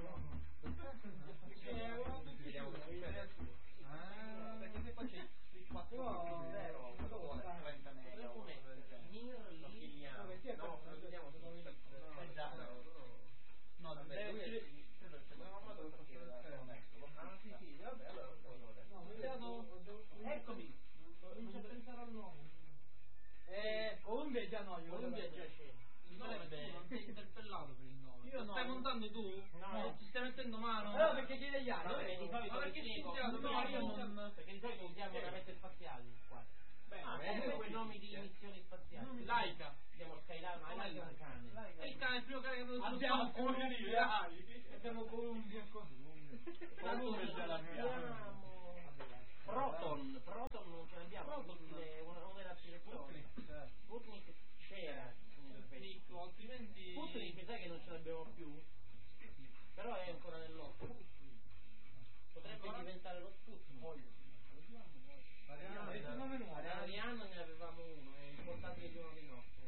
Vediamo che succede. Ah, perché se poi c'è il quattro zero, quello vuole trenta mega. Potremmo mettere Mir lì. No, lo vediamo su Eh già. No, deve uscire. Credo che sia programmato per partire da Connesto. Ah, sì, sì, vabbè, allora non so. Eccomi. comincia a pensare al nome. Eh, Columbia è già no, io Columbia già c'è. Il nome non ti sei interpellato per il nome. Io Lo no. stai montando tu? No. Ci stai mettendo mano? Allora perché chiede gli altri? Vabbè, di solito Ma perché vi spiego. scienziato? No, io non. Perché di solito usiamo navette spaziali qua. Beh, Ah, beh, come sì, quei nomi di sì. missioni spaziali. Laica. Abbiamo Skyline, ma Laica è un cane. È il cane, il primo cane che non Abbiamo Columbia. Abbiamo Columbia Columbia è già l'abbiamo. Abbiamo Proton, Proton non ce l'abbiamo, Sputnik, una una della direzione. Sputnik c'era. Sputnik, altrimenti... Sputnik sai che non ce l'abbiamo più? Però è ancora nell'otto. Potrebbe diventare lo Sputnik. Ariano ne avevamo uno, è il portatile di uno dei nostri.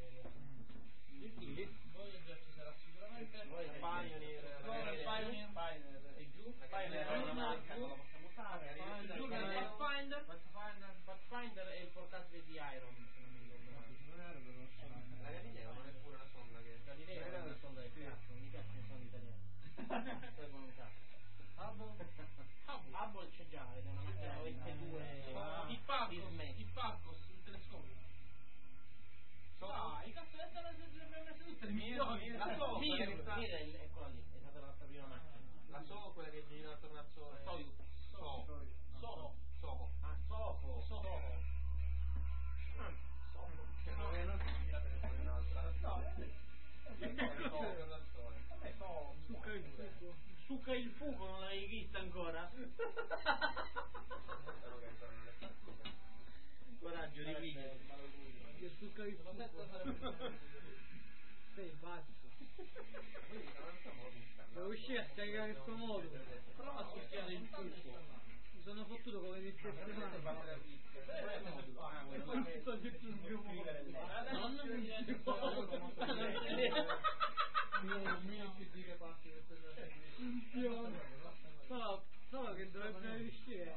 Voyager ci sarà sicuramente. Poi Pioneer, Pioneer, Pioneer. Pioneer. e giù. Pioneer è una marca, non la possiamo usare. Giù che è Pathfinder. Pathfinder. Pathfinder è il portatile di Iron, se non mi ricordo male. La Galileo non è pure una sonda che... Galileo è una sonda del cazzo, non mi piacciono i sonde italiani. Servono un cazzo. Hubble? Hubble c'è già, ed è una macchina O S due Il Parcos, il Parcos, il telescopio. Ah, i cazzo le abbiamo messe tutte le milioni. La so, Mir, quella che sta- Mir è- eccola lì, è stata la nostra prima macchina. La So, quella che gira attorno al sole. Soyuz. So. Soho. Soho. Ah, Soho. Soho. Ah, Soho. Che non è non si gira per fuori un'altra. No, è attorno al sole. Vabbè, so. Succa il fuoco. Succa il fuoco, non l'hai vista ancora? Spero che ancora non è partita. Coraggio, ripiglia. Che succa il fuoco. Sei pazzo. Quindi non siamo vista. Devo uscire a scaricare questo modo. Prova a succhiare il fuoco. Mi sono fottuto come le stesse mani. E poi sto scrivere lei. Non mi Io mi ci dire parti di questa Solo, solo che dovrebbe riuscire.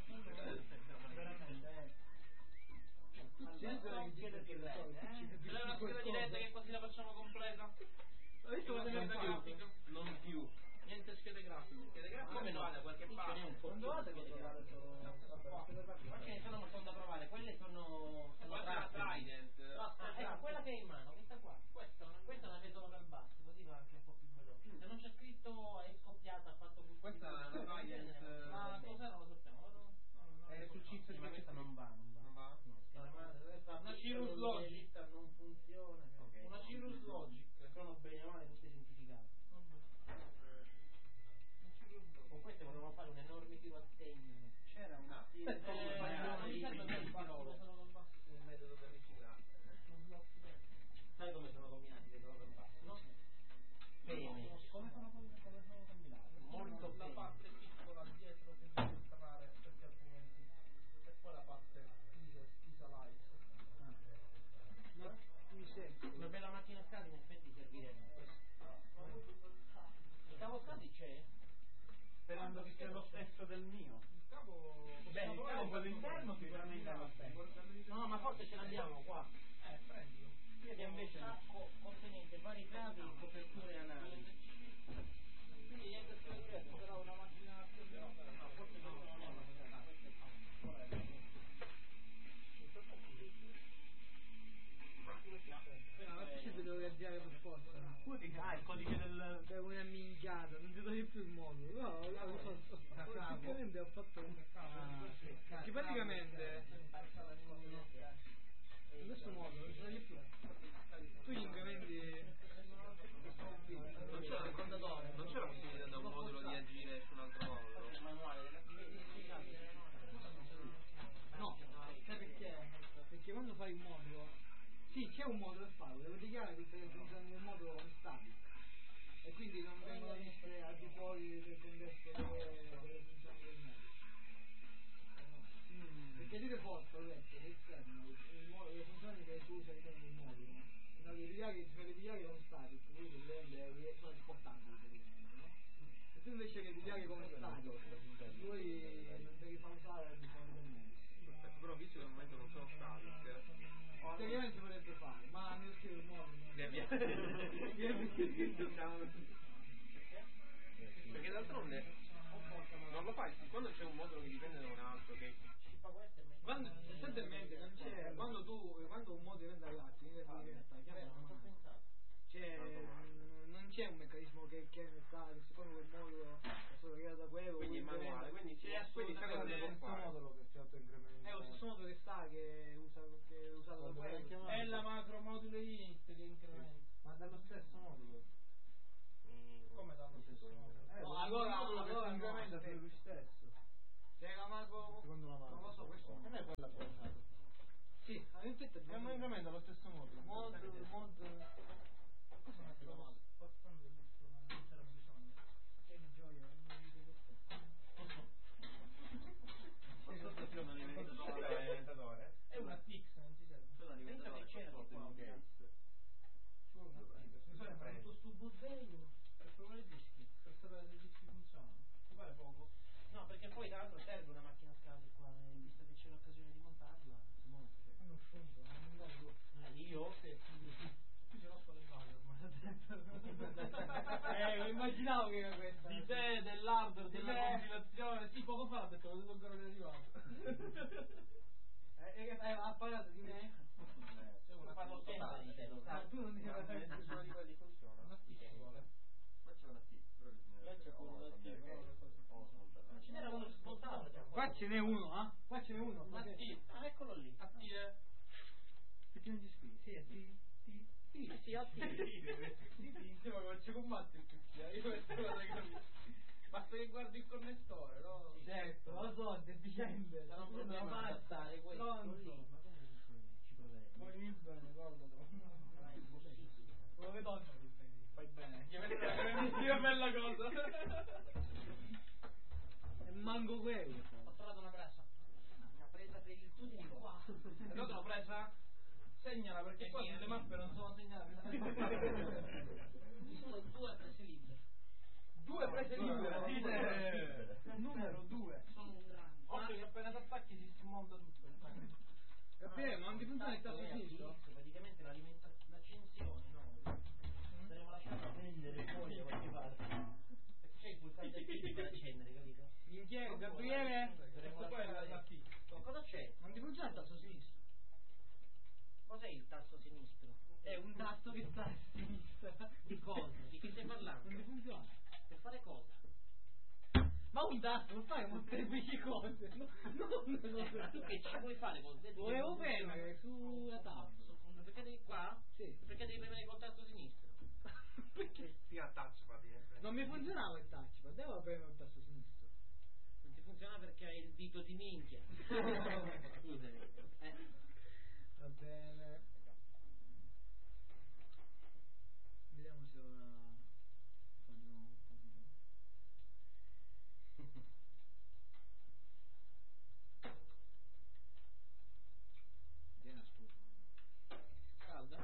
Tutti Non chiede di rete, eh? C'è una scheda di rete che quasi la facciamo completa. Ho visto Una come scheda non grafica. Non più. Niente schede grafiche. Schede grafiche Come no? da qualche Ce parte. n'è un po'. Quando vado che Ma ce ne sono, ma sono da provare. Quelle sono... sono Questa è la tratte. Trident. Ah, ecco, quella che è in mano, questa qua. Questa, questa la vedo dal basso, così va anche un po' più veloce. Se non c'è scritto è scoppiata, ha fatto così. Questa è una Trident. Ma cos'è non lo sappiamo. Vado- È sul chip Ma questa non va, non va. Non va? Una Cirrus Logic. non funziona. Ok. Una Cirrus Logic. Sono bene o male tutte identificate. Con queste vorremmo fare un enorme tiro a segno. C'era un Ah, sì, Eh, non mi serve per il tirolo. un metodo per riciclare. Sai come sono combinati le cose basse, no? Bene. Come sono come sono combinati? Molto La bene. parte piccola dietro che devi entrare perché altrimenti. E poi la parte Isa, Isa Light. stesso del mio. Il capo... Beh, il capo quello interno sicuramente è lo stesso. No, ma forse ce l'abbiamo qua. Eh, prendilo. Io abbiamo invece sacco contenente vari cavi, coperture e analisi. Quindi niente segreto, però una macchina più però, no, forse non è una No, ma ci devo viaggiare per forza. Ah, il codice del... Per una minchiata, non ti togli più il modulo. No, l'ho risolto. Praticamente ho fatto un... Che praticamente... In questo modo non ti togli più. Tu gli incrementi... Non c'era il contatore, non c'era la possibilità da un modulo di agire su un altro modulo? No, sai perché? Perché quando fai un modulo... Sì, c'è un modulo per farlo, devo dichiarare che le funzioni del modulo on static. E quindi non vengono messe al di fuori del contesto delle, delle funzioni del modulo. Mm. Perché di default ho letto che il kernel, il modulo, le funzioni che tu usi all'interno del modulo, no, devi dire che devi dire che è on static, quindi praticamente sono esportabili praticamente, no? E tu invece che dichiari come static, poi non devi far usare al di fuori del modulo. Perfetto, però visto che al momento non sono static, teoricamente si potrebbe fare, ma nel scrivo il modulo perché d'altronde non lo fai quando c'è un modulo che dipende da un altro che quando sostanzialmente non c'è quando tu quando un modulo dipende dall'altro c'è non c'è un meccanismo che che sta che secondo quel modulo è stato creato da quello quindi è manuale quindi c'è assolutamente questo modulo che si autoincrementa è lo stesso modulo che sta che usa che è usato da quello è la macro modulo init che incrementa. ma dallo stesso modulo Come dallo stesso modulo? eh, no, allora allora allora si incrementa su lui stesso c'è la macro secondo la macro non lo so questo non è quella che ho usato sì in effetti è un incremento allo stesso modulo mod mod cosa è la mod Passando giusto, ma non c'era bisogno. che gioia non mi dico questo un alimentatore È una T X, non ti serve. c'è un alimentatore c'era sotto qua. in un case Bisogna fare tutto sto bordello per provare i dischi, per sapere se i dischi funzionano. Ti pare poco? No, perché poi tra l'altro serve una macchina SCSI qua, e visto che c'è l'occasione di montarla, si monta. non funziona non mi dai tu Eh, io? Sì. Qui ce l'ho solo in bagno ormai. eh lo immaginavo che era questa Di te, dell'hardware, della te. compilazione. Sì, poco fa ha detto, lo vedo ancora che è arrivato. eh, eh, ha parlato di me C'è una Parlo sempre di te, lo ah, sai. tu non devi parlare di uno di quelli funziona Una T X vuole. ma c'è una T però bisogna Là c'è quello da T, però le cose. Ma ce n'era uno spontaneo. qua ce n'è uno eh qua ce n'è uno Una perché- T. Ah, eccolo lì. A T è... effettivamente scrivi sì è T T T Eh sì, a T. Insieme come ci combatte il tutti, io questa cosa che capisco. Basta che guardi il connettore, no? certo lo so è deficiente Sarà un problema da adattare questo lì. Ma comunque ci proveremo. poi bene guardalo Ma è impossibile. lo vedo Fai bene. Che bella, bella cosa. e manco quello Ho trovato una presa. Una presa per il tuo qua. Allora l'ho presa? Segnala perché qua le mappe non sono segnate. Ci sono due prese libere. Due prese libere. numero due Sono un grande. Occhio che appena ti attacchi si smonta tutto. Gabriele ma non ti funziona il tasto sinistro? Praticamente l'alimenta- l'accensione, no? Saremo lasciati a prendere fuori da qualche parte. Perché c'è il pulsante qui per accendere, capito? minchia Gabriele Questo qua è la, la T. Ma cosa c'è? non ti funziona il tasto sinistro? Cos'è il tasto sinistro? è un tasto che sta a sinistra Di cosa? Di che stai parlando? non ti funziona Per fare cosa? ma un tasto non fai molteplici cose no, no, no, Eh, tu che ci vuoi fare con te? volevo premere sulla tab Perché devi qua? sì Perché devi premere col tasto sinistro? perché fino a touchpad eh. non mi funzionava il touchpad devo premere il tasto sinistro Non ti funziona perché hai il dito di minchia. Scusami. Eh. va bene vediamo se ora fa di nuovo un po' di tempo tieni stufa Calda?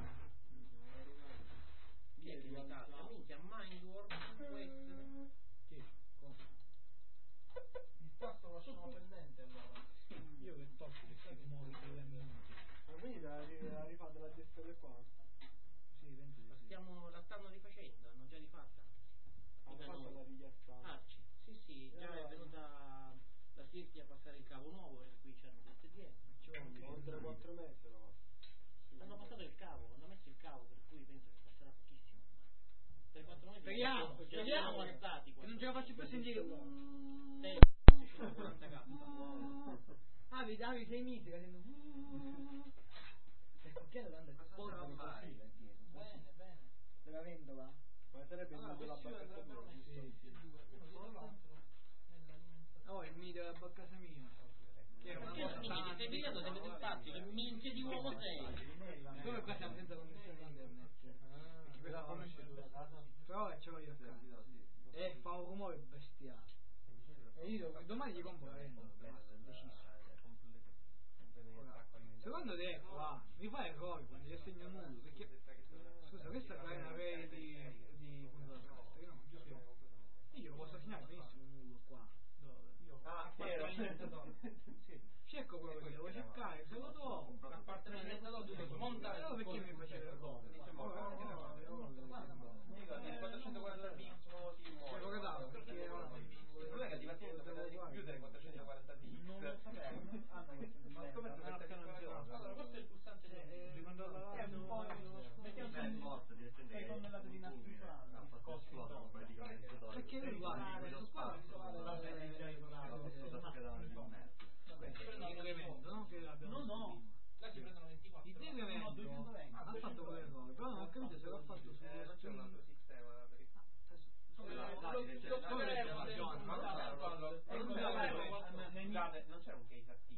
Chi è che mi taglia? Minchia, Mindworld, questo. sì cosa sì, già è venuta la Sirti a passare il cavo nuovo, perché qui c'erano queste dietro. Oltre quattro mesi no? Hanno passato il cavo, hanno messo il cavo, per cui penso che passerà pochissimo. tre quattro mesi Speriamo, già speriamo, siamo passati. che non ce la faccio più sentire. Sei quaranta k. Avi, Avi, sei mesi che sento. Perché la tanta Cosa sarà mai? Bene, bene. della vendola? Ma sarebbe Allora, il della questi bacca andrebbero tua? messi tutti e due, uno dietro l'altro, nell'alimentazione. Oh, il medio della casa mia. Che è una Perché cosa quindi ti stai pigliando sempre più spazio, che minchia di uomo sei? Come qua siamo senza connessione internet. Perché questa come uscito da casa? però ce l'ho io a casa. E fa un rumore bestiale. E io domani gli compro la vendola. Basta, deciso. Secondo te, qua, mi fa errori quando gli assegno nudo, perché scusa, questa è una rete di di Punto io no, giusto? Io lo posso assegnare benissimo nudo qua. Dove? Ah, vero. Sì. Cerco quello che devo cercare, se lo trovo. L'appartamento l'ho dovuto smontare. Allora perché mi faceva il gol? Il quattrocentoquaranta bits nuovo si muove. Lo guardavo, perché Il problema è che attivamente doveva chiudere quattrocentoquaranta bits. Non lo sapevo, hanno questo Ma ho scoperto che perché non ce l'ho. Allora, questo è il pulsante di è un po' sei tonnellato di nastro inflato. Ha fatto esplodere praticamente tutto. Perché lui guarda, questo qua è già isolato. Sta schedando di me. L'incremento, no? Che abbiamo No, no. Là si prendono ventiquattro. il decremento ha fatto quell'errore, però non ho capito se l'ha fatto su Eh, non c'è un altro sistema per il... Lo Scusate, non c'era un case attivo